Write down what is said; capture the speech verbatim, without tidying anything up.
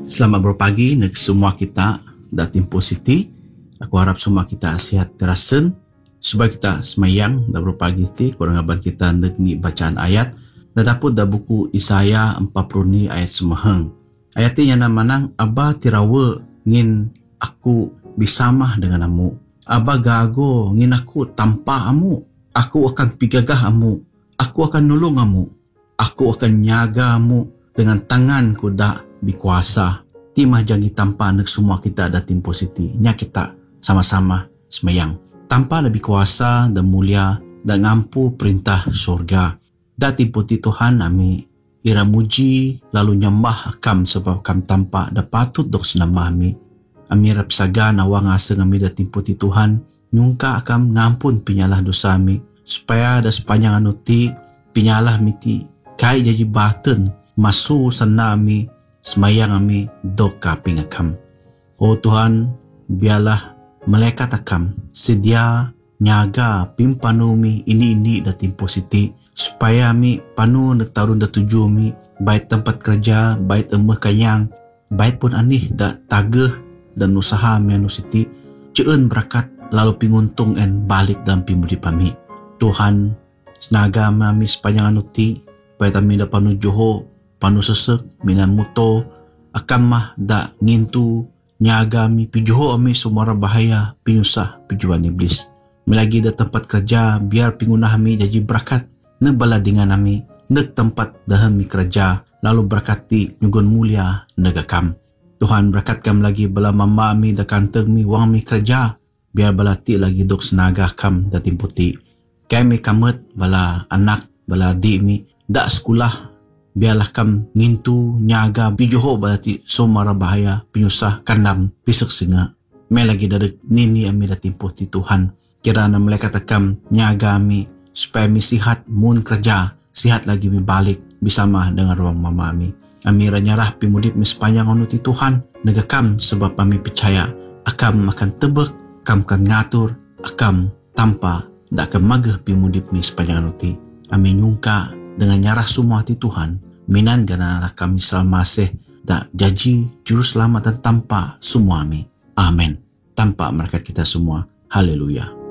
Selamat berpagi nak semua kita da Tempo City. Aku harap semua kita sihat terasen supaya kita semayang da berpagi ti kurang aban kita nak ni bacaan ayat da dapur da buku Isaya empat puluh ni ayat semahang. Ayat ni yang manang aba tirawa ngin aku bisamah dengan amu. Aba gago ngin aku tanpa amu. Aku akan pigagah amu. Aku akan nolong amu. Aku akan nyaga amu dengan tanganku da bikuasa. Timah jangi tanpa nak semua kita ada Tempo City. Nya kita sama-sama semayang. Tanpa lebih kuasa dan mulia dan ngampu perintah surga. Da Tempo ti Tuhan ami ira muji lalu nyembah akam sebab kam tanpa da patut dok senama ami. Ami rap saga nawang aseng ami da Tempo ti Tuhan. Nyungka akam ngampun pinyalah dosa ami. Supaya da sepanjang anu ti pinyalah miti kai jaji baten masu sana ami semayang ami dok kaping akam. Oh Tuhan, biarlah malaikat akam sedia nyaga pimpanu mi ini-ini da Tempo City supaya mi panu nak tarun da tuju mi baik tempat kerja, baik emeh kayang, baik pun anih da tagah dan usaha mi anu City ceun berakat lalu pinguntung en balik dalam pimudi pami. Tuhan, senaga mi sepanjang anu ti baik kami da panu Johor panu sesek minan muto akam mah da ngintu nyaga mi pijuho ami sumara bahaya pinyusah pijuan iblis. Melagi da tempat kerja biar pingunah mi jaji berakat ne bala dengan ami ne tempat dahan mi kerja lalu berakati nyugon mulia negakam. Tuhan berakatkan lagi bala mama mi da kanteng mi wang mi kerja biar bala ti lagi dok senaga kam da Tempo ti. Kami kamet bala anak bala adik mi da sekolah biarlah kam ngintu nyaga bijoho balati somara bahaya pinyusah kanam pisak singa. May lagi dadeg nini ami da Tempo ti Tuhan. Kirana malaikat akam nyaga ami supaya mi sihat mun kerja, sihat lagi mi balik bersama dengan ruang mama ami. Ami ranyarah pimudip mi sepanjang anu ti Tuhan negakam sebab kami percaya akam akan tebek, akam akan ngatur, akam tanpa dak akan magah pimudip mi sepanjang anu ti. Ami nyungka dengan nyarah semua ti Tuhan minan ganana kami salmaseh da jaji juru selamat dan tanpa semua ami. Amin. Tanpa mereka kita semua. Haleluya.